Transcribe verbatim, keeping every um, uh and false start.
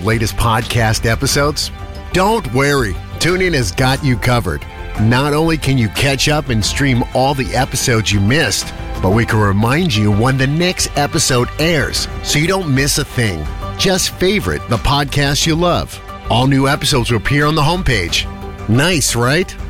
latest podcast episodes? Don't worry, TuneIn has got you covered. Not only can you catch up and stream all the episodes you missed, but we can remind you when the next episode airs so you don't miss a thing. Just favorite the podcast you love. All new episodes will appear on the homepage. Nice, right?